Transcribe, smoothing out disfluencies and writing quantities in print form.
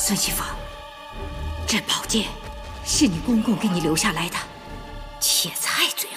孙媳妇，这宝剑是你公公给你留下来的，切菜最好。